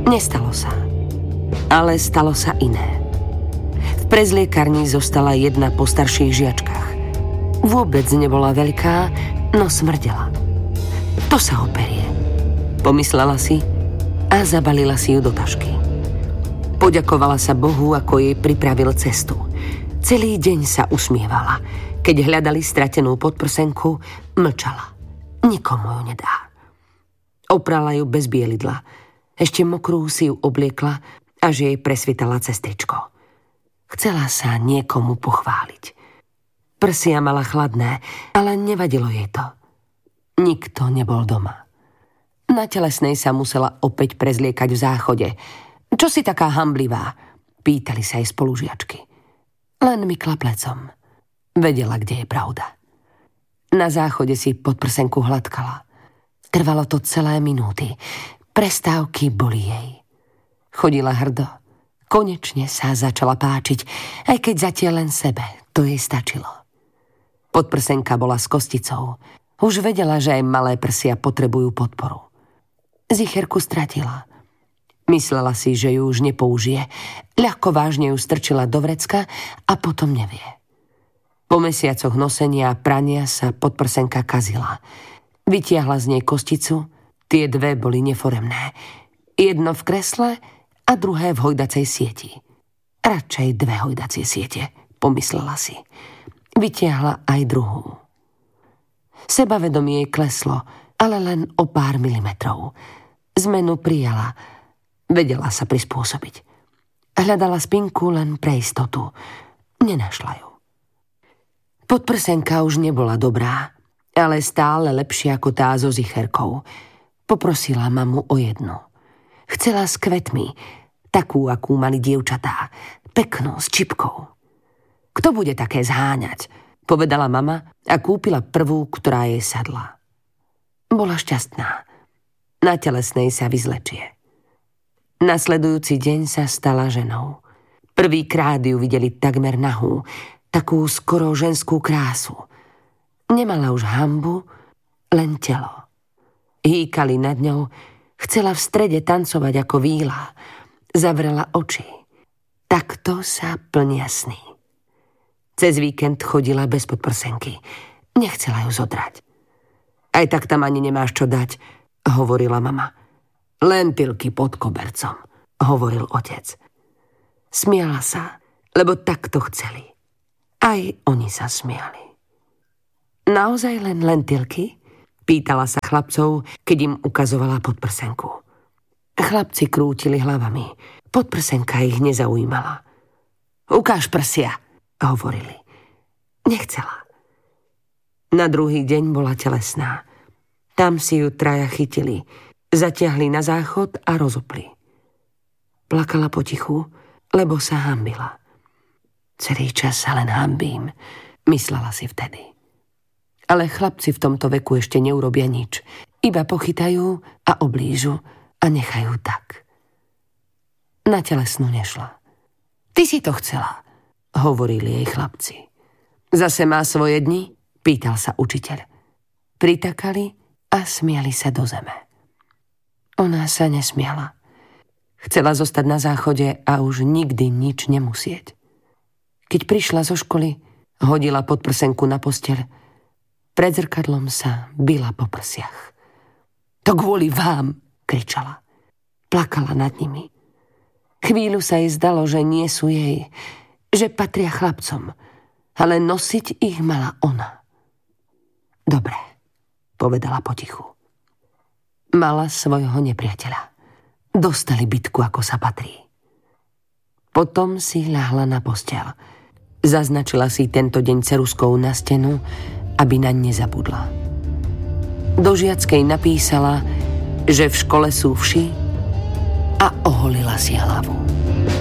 Nestalo sa. Ale stalo sa iné. V prezliekarni zostala jedna po starších žiačkách. Vôbec nebola veľká, no smrdela. To sa operie, pomyslela si a zabalila si ju do tašky. Poďakovala sa Bohu, ako jej pripravil cestu. Celý deň sa usmievala. Keď hľadali stratenú podprsenku, mlčala. Nikomu ju nedá. Oprala ju bez bielidla. Ešte mokrú si ju obliekla, až jej presvitala cez tričko. Chcela sa niekomu pochváliť. Prsia mala chladné, ale nevadilo jej to. Nikto nebol doma. Na telesnej sa musela opäť prezliekať v záchode. Čo si taká hamblivá? Pýtali sa jej spolužiačky. Len mykla plecom. Vedela, kde je pravda. Na záchode si podprsenku hladkala. Trvalo to celé minúty. Prestávky boli jej. Chodila hrdo. Konečne sa začala páčiť, aj keď zatiaľ len sebe. To jej stačilo. Podprsenka bola s kosticou. Už vedela, že aj malé prsia potrebujú podporu. Zicherku stratila. Myslela si, že ju už nepoužije. Ľahko vážne ju strčila do vrecka a potom nevie. Po mesiacoch nosenia a prania sa podprsenka kazila. Vytiahla z nej kosticu, tie dve boli neforemné. Jedno v kresle a druhé v hojdacej sieti. Radšej dve hojdacie siete, pomyslela si. Vytiahla aj druhú. Sebavedomie jej kleslo, ale len o pár milimetrov. Zmenu prijala. Vedela sa prispôsobiť. Hľadala spinku len pre istotu. Nenašla ju. Podprsenka už nebola dobrá, ale stále lepšia ako tá so zicherkou. Poprosila mamu o jednu. Chcela s kvetmi, takú, akú mali dievčatá, peknú, s čipkou. Kto bude také zháňať? Povedala mama a kúpila prvú, ktorá jej sadla. Bola šťastná. Na telesnej sa vyzlečie. Nasledujúci deň sa stala ženou. Prvýkrát ju videli takmer nahú, takú skoro ženskú krásu. Nemala už hanbu, len telo. Hýkali nad ňou, chcela v strede tancovať ako víla. Zavrela oči. Takto sa plnia sny. Cez víkend chodila bez podprsenky. Nechcela ju zodrať. Aj tak tam ani nemáš čo dať, hovorila mama. Lentilky pod kobercom, hovoril otec. Smiala sa, lebo takto chceli. Aj oni sa smiali. Naozaj len lentilky? Pýtala sa chlapcov, keď im ukazovala podprsenku. Chlapci krútili hlavami. Podprsenka ich nezaujímala. Ukáž prsia, hovorili. Nechcela. Na druhý deň bola telesná. Tam si ju traja chytili. Zatiahli na záchod a rozopli. Plakala potichu, lebo sa hanbila. Celý čas sa len hanbím, myslela si vtedy. Ale chlapci v tomto veku ešte neurobia nič. Iba pochytajú a oblížu a nechajú tak. Na telesnú nešla. Ty si to chcela, hovorili jej chlapci. Zase má svoje dni? Pýtal sa učiteľ. Pritakali a smiali sa do zeme. Ona sa nesmiala. Chcela zostať na záchode a už nikdy nič nemusieť. Keď prišla zo školy, hodila podprsenku na posteľ. Pred zrkadlom sa bila po prsiach. To kvôli vám, kričala. Plakala nad nimi. Chvíľu sa jej zdalo, že nie sú jej, že patria chlapcom, ale nosiť ich mala ona. Dobre, povedala potichu. Mala svojho nepriateľa. Dostali bitku, ako sa patrí. Potom si ľahla na posteľ. Zaznačila si tento deň ceruskou na stenu, aby naň nezabudla. Do žiackej napísala, že v škole sú vši a oholila si hlavu.